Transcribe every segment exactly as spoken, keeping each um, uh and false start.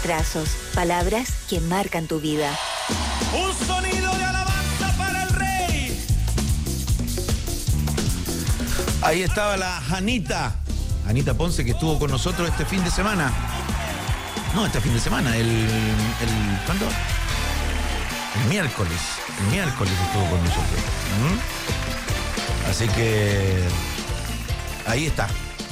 trazos, palabras que marcan tu vida. Un sonido de alabanza para el Rey. Ahí estaba la Anita, Anita Ponce, que estuvo con nosotros este fin de semana. No, este fin de semana, el... el ¿cuándo? El miércoles. El miércoles estuvo con nosotros. ¿Mm? Así que... ahí está.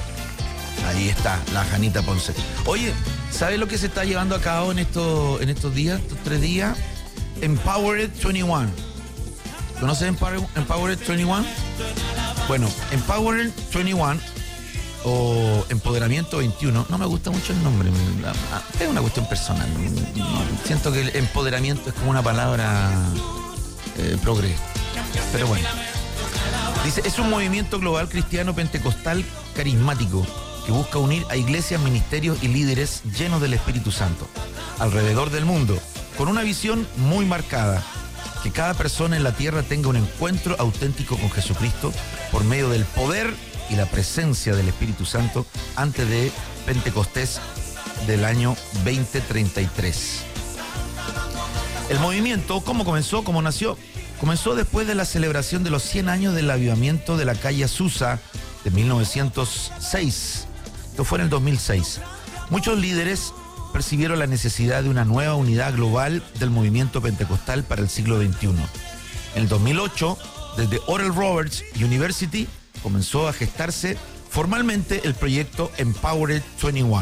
Ahí está, la Anita Ponce. Oye, ¿sabes lo que se está llevando a cabo en estos, en estos días, estos tres días? Empowered veintiuno. ¿Conoces Empowered, Empowered veintiuno? Bueno, Empowered veintiuno o Empoderamiento veintiuno, no me gusta mucho el nombre, es una cuestión personal. No, siento que el empoderamiento es como una palabra eh, progre. Pero bueno. Dice, es un movimiento global cristiano pentecostal carismático que busca unir a iglesias, ministerios y líderes llenos del Espíritu Santo alrededor del mundo, con una visión muy marcada: que cada persona en la tierra tenga un encuentro auténtico con Jesucristo por medio del poder y la presencia del Espíritu Santo antes de Pentecostés del año veinte treinta y tres. El movimiento, ¿cómo comenzó? ¿Cómo nació? Comenzó después de la celebración de los cien años del avivamiento de la calle Azusa de mil novecientos seis. Esto fue en el dos mil seis. Muchos líderes percibieron la necesidad de una nueva unidad global del movimiento pentecostal para el siglo veintiuno. En el dos mil ocho, desde Oral Roberts University, comenzó a gestarse formalmente el proyecto Empowered veintiuno.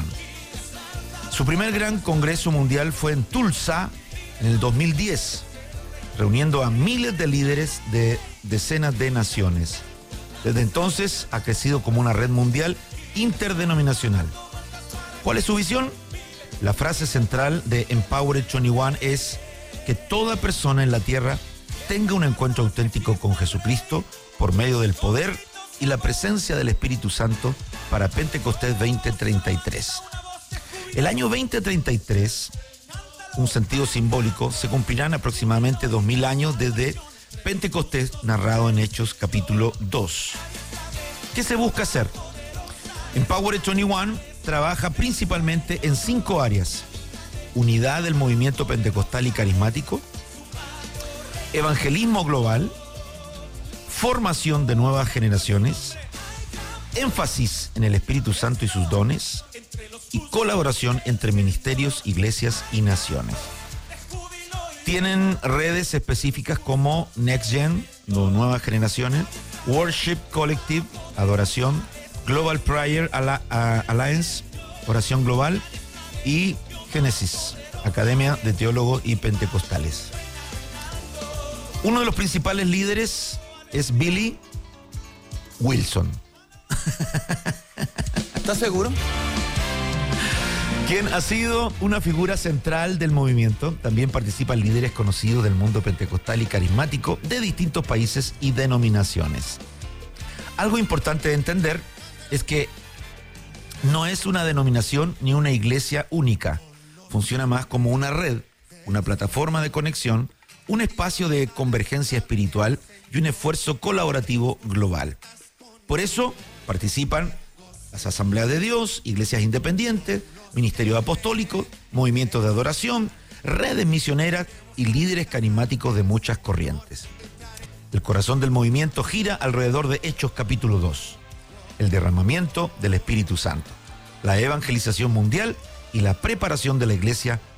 Su primer gran congreso mundial fue en Tulsa en el dos mil diez, reuniendo a miles de líderes de decenas de naciones. Desde entonces ha crecido como una red mundial interdenominacional. ¿Cuál es su visión? La frase central de Empowered veintiuno es que toda persona en la tierra tenga un encuentro auténtico con Jesucristo por medio del poder y la presencia del Espíritu Santo para Pentecostés veinte treinta y tres. El año veinte treinta y tres, un sentido simbólico, se cumplirán aproximadamente dos mil años desde Pentecostés, narrado en Hechos capítulo dos. ¿Qué se busca hacer? Empowered veintiuno trabaja principalmente en cinco áreas: unidad del movimiento pentecostal y carismático, evangelismo global, formación de nuevas generaciones, énfasis en el Espíritu Santo y sus dones, y colaboración entre ministerios, iglesias y naciones. Tienen redes específicas como Next Gen, nuevas generaciones, Worship Collective, adoración, Global Prayer Alliance, oración global, y Génesis, Academia de Teólogos y Pentecostales. Uno de los principales líderes es Billy Wilson. ¿Estás seguro? Quien ha sido una figura central del movimiento. También participan líderes conocidos del mundo pentecostal y carismático de distintos países y denominaciones. Algo importante de entender es que no es una denominación ni una iglesia única. Funciona más como una red, una plataforma de conexión, un espacio de convergencia espiritual y un esfuerzo colaborativo global. Por eso participan las Asambleas de Dios, iglesias independientes, ministerios apostólicos, movimientos de adoración, redes misioneras y líderes carismáticos de muchas corrientes. El corazón del movimiento gira alrededor de Hechos capítulo dos, el derramamiento del Espíritu Santo, la evangelización mundial y la preparación de la iglesia